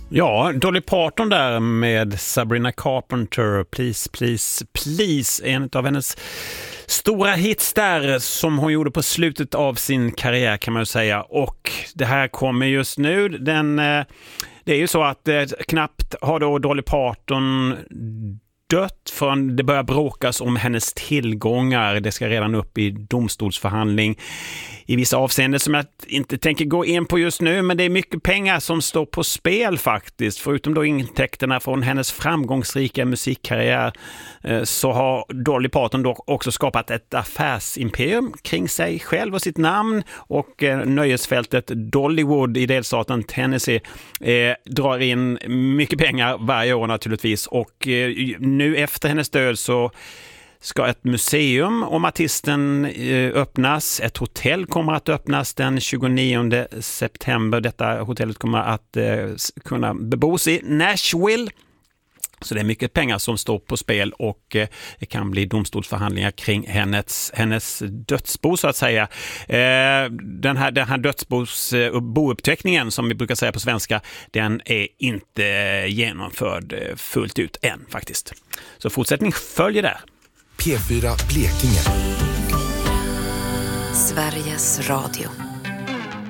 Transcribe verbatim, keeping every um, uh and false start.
Ja, Dolly Parton där med Sabrina Carpenter, Please, Please, Please, en av hennes stora hits där som hon gjorde på slutet av sin karriär kan man ju säga. Och det här kommer just nu, den, det är ju så att knappt har då Dolly Parton dött förrän det börjar bråkas om hennes tillgångar. Det ska redan upp i domstolsförhandling i vissa avseenden som jag inte tänker gå in på just nu, men det är mycket pengar som står på spel faktiskt. Förutom då intäkterna från hennes framgångsrika musikkarriär så har Dolly Parton då också skapat ett affärsimperium kring sig själv och sitt namn, och nöjesfältet Dollywood i delstaten Tennessee eh, drar in mycket pengar varje år naturligtvis, och eh, nu efter hennes död så ska ett museum om artisten öppnas. Ett hotell kommer att öppnas den tjugonionde september. Detta hotellet kommer att kunna bebos i Nashville. Så det är mycket pengar som står på spel, och det kan bli domstolsförhandlingar kring hennes, hennes dödsbo så att säga. Den här, den här dödsbos bouppteckningen som vi brukar säga på svenska, den är inte genomförd fullt ut än faktiskt. Så fortsättning följer där. P fyra Blekinge. Sveriges Radio.